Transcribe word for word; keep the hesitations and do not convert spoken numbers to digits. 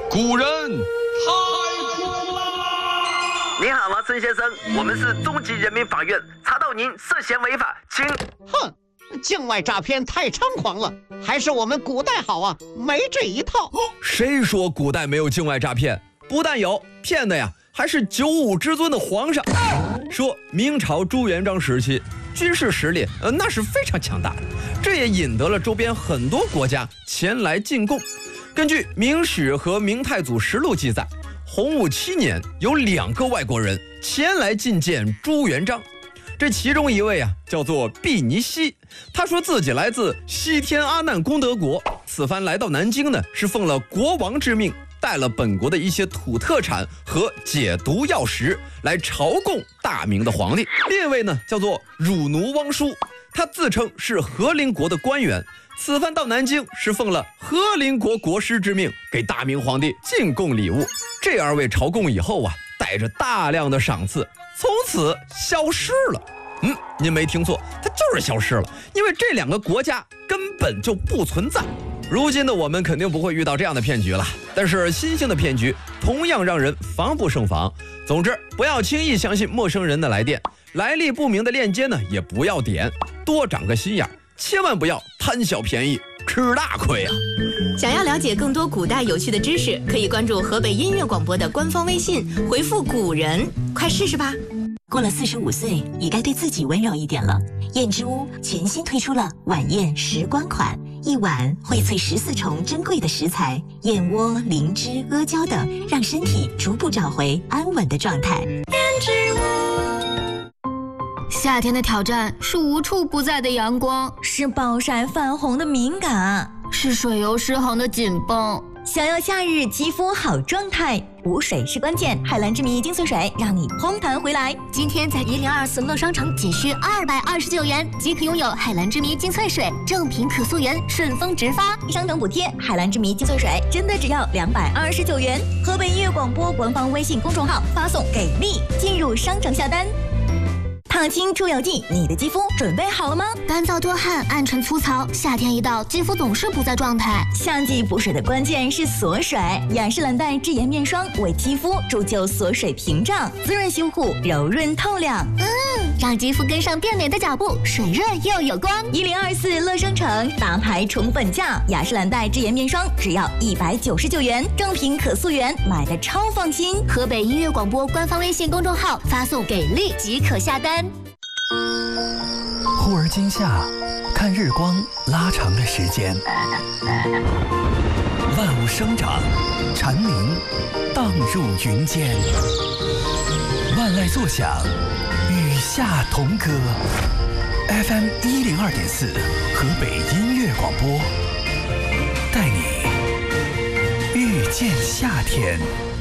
古人太苦了。 您好啊，孙先生，我们是中级人民法院，查到您涉嫌违法，请。 哼，境外诈骗太猖狂了，还是我们古代好啊，没这一套。 谁说古代没有境外诈骗？不但有，骗的呀还是九五之尊的皇上。说明朝朱元璋时期，军事实力呃那是非常强大的，这也引得了周边很多国家前来进贡。根据《明史》和《明太祖实录》记载，洪武七年有两个外国人前来觐见朱元璋。这其中一位啊叫做毕尼西，他说自己来自西天阿难功德国，此番来到南京呢是奉了国王之命，带了本国的一些土特产和解毒药食来朝贡大明的皇帝。另一位呢叫做汝奴汪叔，他自称是和林国的官员，此番到南京是奉了和林国国师之命，给大明皇帝进贡礼物。这二位朝贡以后啊，带着大量的赏赐，从此消失了。嗯，您没听错，它就是消失了，因为这两个国家根本就不存在。如今的我们肯定不会遇到这样的骗局了，但是新兴的骗局同样让人防不胜防。总之，不要轻易相信陌生人的来电，来历不明的链接呢也不要点，多长个心眼，千万不要贪小便宜吃大亏啊！ 想要了解更多古代有趣的知识，可以关注河北音乐广播的官方微信，回复古人，快试试吧。 过了四十五岁，也该对自己温柔一点了。燕之屋全新推出了晚宴时光款，一碗荟萃十四重珍贵的食材，燕窝、灵芝、阿胶等，让身体逐步找回安稳的状态。燕之屋。 夏天的挑战是无处不在的阳光， 是暴晒泛红的敏感， 是水油失衡的紧绷。 想要夏日肌肤好状态，补水是关键。海蓝之谜精粹水让你嘭弹回来。 今天在一零二四乐商城仅需二百二十九元即可拥有海蓝之谜精粹水，正品可溯源，顺丰直发， 商城补贴。海蓝之谜精粹水真的只要两百二十九元。河北音乐广播官方微信公众号发送给力，进入商城下单。烫青出油剂，你的肌肤准备好了吗？ 干燥多汗、暗沉粗糙，夏天一到，肌肤总是不在状态。 夏季补水的关键是锁水，雅诗兰黛智颜面霜为肌肤铸就锁水屏障，滋润修护，柔润透亮。 嗯，让肌肤跟上变美的脚步，水润又有光。 一零二四乐商城大牌宠粉价，雅诗兰黛智颜面霜只要一百九十九元，正品可溯源，买的超放心。 河北音乐广播官方微信公众号发送给力即可下单。 忽而今夏，看日光拉长了时间，万物生长，蝉鸣荡入云间，万籁作响，与夏同歌。F M 一零二点四，河北音乐广播，带你遇见夏天。